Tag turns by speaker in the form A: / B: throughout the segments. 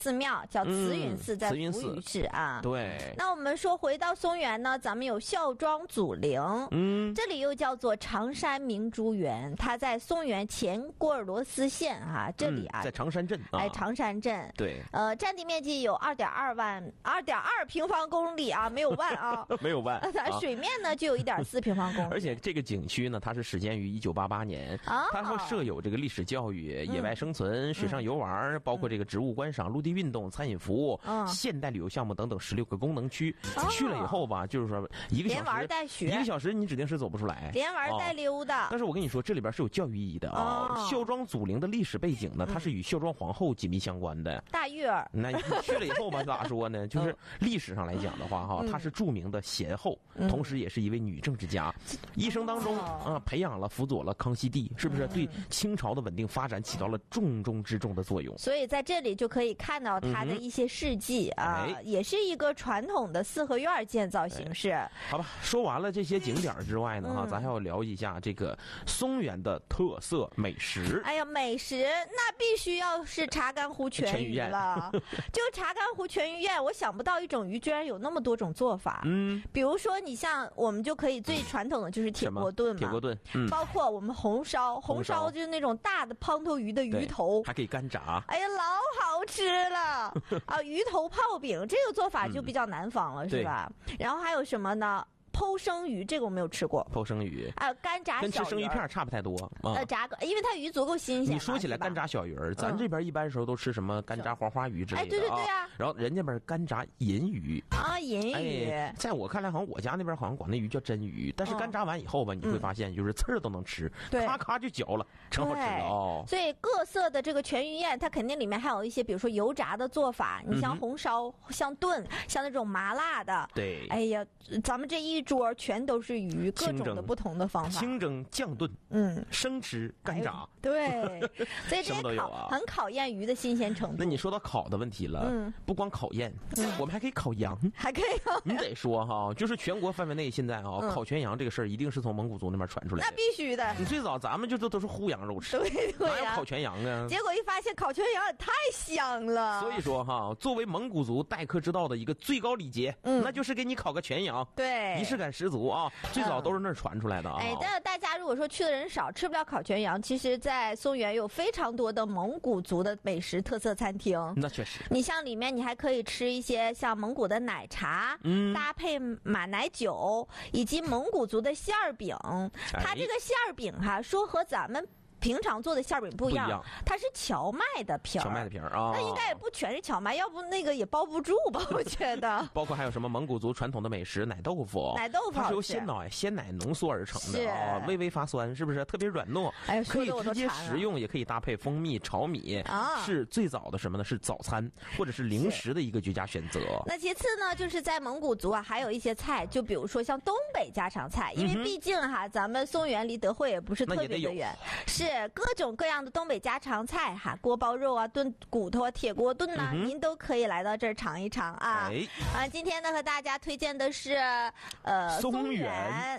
A: 寺庙叫慈云寺，在扶余市啊。
B: 对。
A: 那我们说回到松原呢，咱们有孝庄祖陵，这里又叫做长山明珠园，它在松原前郭尔罗斯县啊，这里啊，
B: 在长山镇
A: 哎，长山镇。
B: 对。
A: 占地面积有2.2平方公里啊，没有万啊，
B: 没有万。
A: 水面呢就有1.4平方公里。
B: 而且这个景区呢，它是始建于1988年，它会设有这个历史教育、野外生存、水上游玩，包括这个植物观赏、陆地运动、餐饮服务、现代旅游项目等等16个功能区。去了以后吧，就是说1个小时
A: 连玩带学
B: ，1个小时你指定是走不出来，
A: 连玩带溜达。
B: 但是我跟你说，这里边是有教育意义的啊。孝庄祖陵的历史背景呢，它是与孝庄皇后紧密相关的。
A: 大玉儿，
B: 那你去了以后吧，咋说呢？就是历史上来讲的话，她是著名的贤后，同时也是一位女政治家，一生当中培养了、辅佐了康熙帝，是不是对清朝的稳定发展起到了重中之重的作用？
A: 所以在这里就可以看到它的一些事迹啊，也是一个传统的四合院建造形式。
B: 好吧，说完了这些景点之外呢，咱还要聊一下这个松原的特色美食。
A: 哎呀，美食那必须要是查干湖全鱼了。就查干湖全鱼宴，我想不到一种鱼居然有那么多种做法。比如说你像我们就可以最传统的就是铁锅炖嘛，
B: 铁锅炖，
A: 包括我们红烧就是那种大的胖头鱼的鱼头，
B: 还可以干炸。
A: 哎呀，老好吃了啊！鱼头泡饼这个做法就比较南方了，是吧？然后还有什么呢？剖生鱼，这个我没有吃过。
B: 剖生鱼
A: 干炸小鱼
B: 跟吃生鱼片差不太多。
A: 炸个，因为它鱼足够新鲜。
B: 你说起来干炸小鱼儿，咱这边一般时候都吃什么干炸黄花鱼之类的。
A: 对啊。
B: 然后人家边干炸银鱼
A: 银鱼。
B: 在我看来，好像我家那边好像管那鱼叫真鱼，但是干炸完以后吧，你会发现就是刺儿都能吃，咔咔就嚼了，挺好吃的哦。
A: 所以各色的这个全鱼宴，它肯定里面还有一些，比如说油炸的做法，你像红烧、像炖、像那种麻辣的。
B: 对。
A: 哎呀，咱们这一桌全都是鱼，各种的不同的方法，
B: 清蒸、酱炖，生吃、干炸，
A: 对，所以这
B: 什么都有啊，
A: 很考验鱼的新鲜程度。
B: 那你说到烤的问题了，不光考验，我们还可以烤羊，
A: 还可以烤。
B: 你得说哈，就是全国范围内现在烤全羊这个事儿，一定是从蒙古族那边传出来的。
A: 那必须的。
B: 你最早咱们就都是烀羊肉吃，
A: 对
B: 哪有烤全羊啊？
A: 结果一发现烤全羊也太香了。
B: 所以说哈，作为蒙古族待客之道的一个最高礼节，那就是给你烤个全羊，
A: 对，
B: 仪式感十足啊。最早都是那儿传出来的啊。
A: 但是大家如果说去的人少，吃不了烤全羊，其实在松原有非常多的蒙古族的美食特色餐厅。
B: 那确实，
A: 你像里面你还可以吃一些像蒙古的奶茶，搭配马奶酒，以及蒙古族的馅儿饼。它这个馅儿饼说和咱们平常做的馅饼不一样，它是荞麦的皮儿。
B: 荞麦的皮儿啊，
A: 那应该也不全是荞麦，要不那个也包不住吧？我觉得。
B: 包括还有什么蒙古族传统的美食奶豆腐，它是由鲜奶浓缩而成的啊，微微发酸，是不是特别软糯？可以直接食用，也可以搭配蜂蜜炒米，是最早的什么呢？是早餐或者是零食的一个绝佳选择。
A: 那其次呢，就是在蒙古族还有一些菜，就比如说像东北家常菜，因为毕竟咱们松原离德惠也不是特别的远，是。各种各样的东北家常菜锅包肉炖骨头铁锅炖您都可以来到这儿尝一尝啊！今天呢和大家推荐的是松原。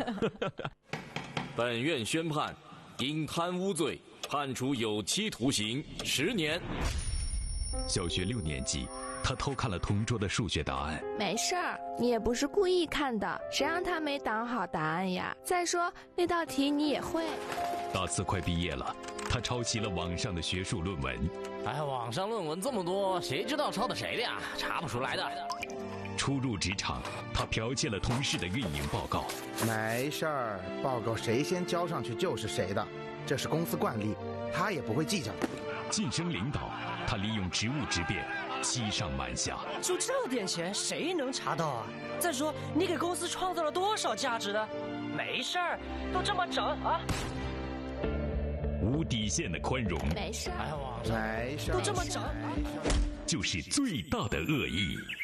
C: 本院宣判，因贪污罪判处有期徒刑10年。
D: 小学6年级，他偷看了同桌的数学答案。
E: 没事儿，你也不是故意看的，谁让他没挡好答案呀？再说那道题你也会。
D: 大四快毕业了，他抄袭了网上的学术论文。
F: 网上论文这么多，谁知道抄的谁的呀？查不出来的。
D: 初入职场，他剽窃了同事的运营报告。
G: 没事儿，报告谁先交上去就是谁的，这是公司惯例，他也不会计较的。
D: 晋升领导，他利用职务之便欺上瞒下。
H: 就这点钱，谁能查到啊？再说，你给公司创造了多少价值呢？没事儿，都这么整啊！
D: 无底线的宽容，
E: 没事儿，
G: 没事儿，
H: 都这么整，
D: 就是最大的恶意。